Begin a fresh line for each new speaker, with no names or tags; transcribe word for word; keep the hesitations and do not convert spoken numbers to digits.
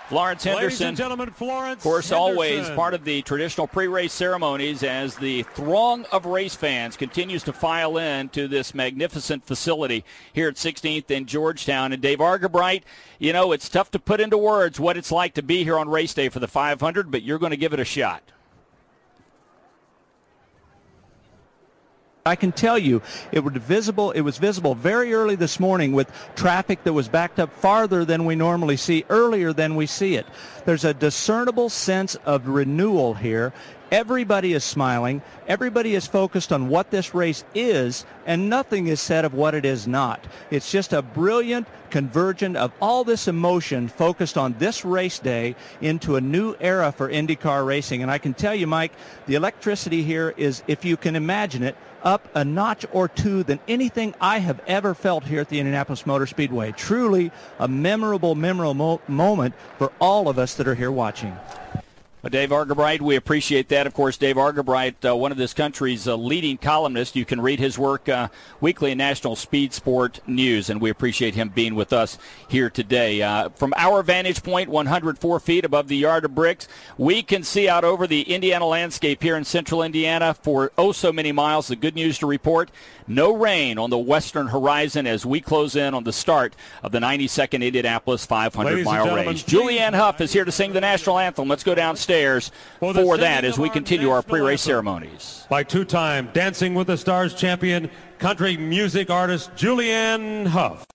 Florence Henderson,
Ladies and gentlemen, Florence
of course,
Henderson.
always part of the traditional pre-race ceremonies as the throng of race fans continues to file in to this magnificent facility here at sixteenth and Georgetown. And Dave Argabright, you know, it's tough to put into words what it's like to be here on race day for the five hundred, but you're going to give it a shot.
I can tell you it was visible it was visible very early this morning with traffic that was backed up farther than we normally see, earlier than we see it. There's a discernible sense of renewal here. Everybody is smiling. Everybody is focused on what this race is, and nothing is said of what it is not. It's just a brilliant convergence of all this emotion focused on this race day into a new era for IndyCar racing. And I can tell you, Mike, the electricity here is, if you can imagine it, up a notch or two than anything I have ever felt here at the Indianapolis Motor Speedway. Truly a memorable, memorable mo- moment for all of us that are here watching.
Well, Dave Argabright, we appreciate that. Of course, Dave Argabright, uh, one of this country's uh, leading columnists. You can read his work uh, weekly in National Speed Sport News, and we appreciate him being with us here today. Uh, from our vantage point, one hundred four feet above the yard of bricks, we can see out over the Indiana landscape here in central Indiana for oh so many miles. The good news to report, no rain on the western horizon as we close in on the start of the ninety-second Indianapolis five hundred mile race. Julianne Hough is here to sing the national anthem. Let's go downstairs for, for that as we continue our pre-race ceremonies.
By two-time Dancing with the Stars champion, country music artist Julianne Hough.